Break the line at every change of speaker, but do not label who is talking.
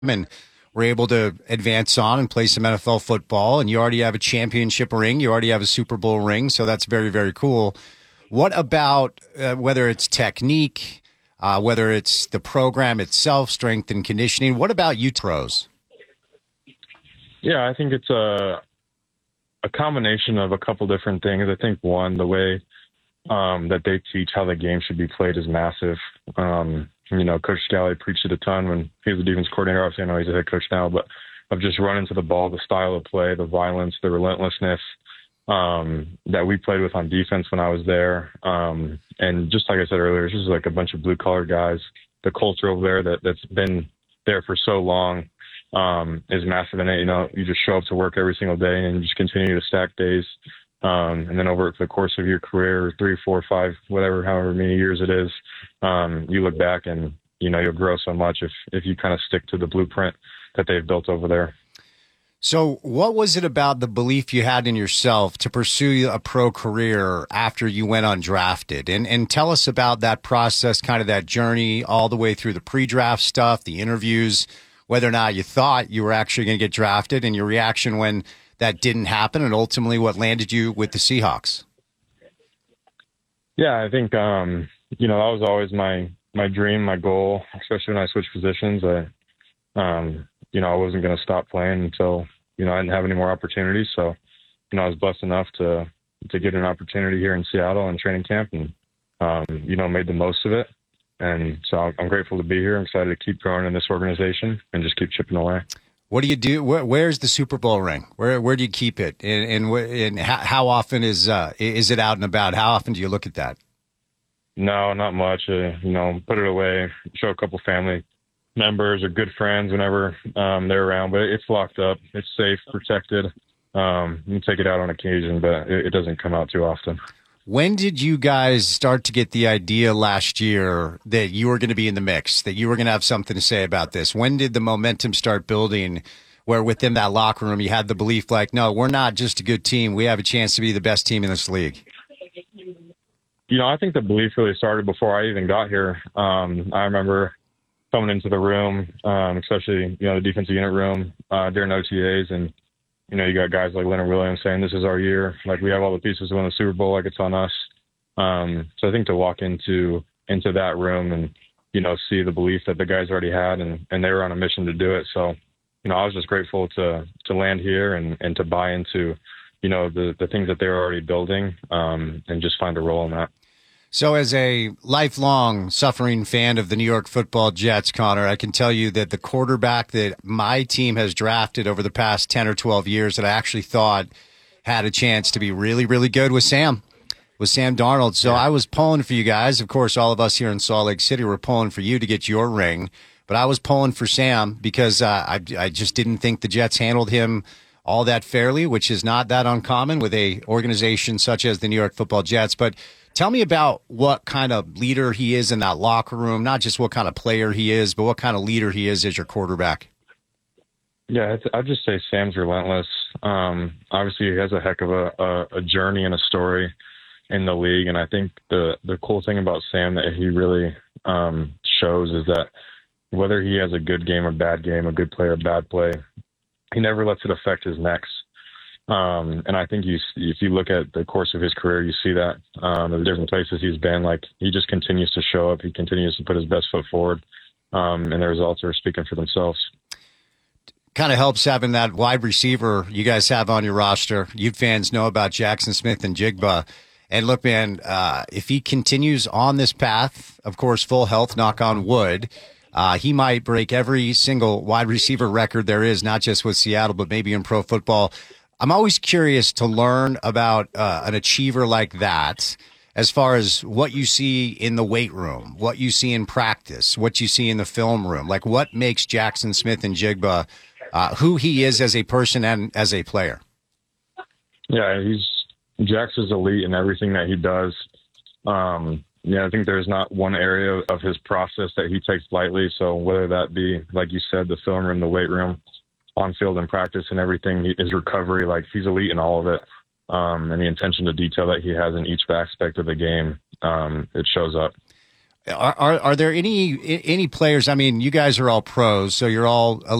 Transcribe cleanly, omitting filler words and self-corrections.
and were able to advance on and play some NFL football. And you already have a championship ring. You already have a Super Bowl ring. So that's very, very cool. What about whether it's technique, whether it's the program itself, strength and conditioning? What about you pros?
Yeah, I think it's a combination of a couple different things. I think one, the way that they teach how the game should be played is massive. Coach Scalley preached it a ton when he was the defense coordinator. Obviously, I know he's a head coach now, but of just running to the ball, the style of play, the violence, the relentlessness that we played with on defense when I was there. And just like I said earlier, it's just like a bunch of blue-collar guys. The culture over there that's been there for so long is massive. And, you just show up to work every single day and you just continue to stack days. And then over the course of your career, 3, 4, 5, whatever, however many years it is, you look back and, you'll grow so much if you kind of stick to the blueprint that they've built over there.
So what was it about the belief you had in yourself to pursue a pro career after you went undrafted? And tell us about that process, kind of that journey all the way through the pre-draft stuff, the interviews, whether or not you thought you were actually going to get drafted and your reaction when that didn't happen, and ultimately what landed you with the Seahawks.
Yeah, I think, that was always my dream, my goal, especially when I switched positions. I wasn't going to stop playing until, I didn't have any more opportunities. So, I was blessed enough to get an opportunity here in Seattle in training camp and, made the most of it. And so I'm grateful to be here. I'm excited to keep growing in this organization and just keep chipping away.
What do you do? Where's the Super Bowl ring? Where do you keep it? And how often is it out and about? How often do you look at that?
No, not much. Put it away, show a couple family members or good friends whenever they're around. But it's locked up. It's safe, protected. You take it out on occasion, but it doesn't come out too often.
When did you guys start to get the idea last year that you were going to be in the mix, that you were going to have something to say about this? When did the momentum start building where within that locker room you had the belief like, no, we're not just a good team. We have a chance to be the best team in this league?
I think the belief really started before I even got here. I remember coming into the room, especially, the defensive unit room during OTAs, and you got guys like Leonard Williams saying, this is our year. Like, we have all the pieces to win the Super Bowl. Like, it's on us. So I think to walk into that room and, see the belief that the guys already had and they were on a mission to do it. So, I was just grateful to land here and to buy into, the things that they were already building and just find a role in that.
So as a lifelong suffering fan of the New York Football Jets, Connor, I can tell you that the quarterback that my team has drafted over the past 10 or 12 years that I actually thought had a chance to be really, really good was Sam Darnold. So I was pulling for you guys. Of course, all of us here in Salt Lake City were pulling for you to get your ring. But I was pulling for Sam because I just didn't think the Jets handled him all that fairly, which is not that uncommon with a organization such as the New York Football Jets. But tell me about what kind of leader he is in that locker room, not just what kind of player he is, but what kind of leader he is as your quarterback.
Yeah, I'd just say Sam's relentless. Obviously, he has a heck of a journey and a story in the league. And I think the cool thing about Sam that he really shows is that whether he has a good game or bad game, a good play or bad play, he never lets it affect his next. And I think if you look at the course of his career, you see that the different places he's been, like, he just continues to show up. He continues to put his best foot forward, and the results are speaking for themselves.
Kind of helps having that wide receiver you guys have on your roster. You fans know about Jackson Smith and Jigba. And look, man, if he continues on this path, of course, full health, knock on wood, he might break every single wide receiver record there is, not just with Seattle, but maybe in pro football. I'm always curious to learn about an achiever like that, as far as what you see in the weight room, what you see in practice, what you see in the film room. Like, what makes Jackson Smith and Jigba who he is as a person and as a player?
Yeah, Jax is elite in everything that he does. I think there's not one area of his process that he takes lightly. So whether that be, like you said, the film room, the weight room, on field and practice and everything, his recovery, like, he's elite in all of it. And the attention to detail that he has in each aspect of the game, it shows up.
Are there any players? I mean, you guys are all pros, so you're all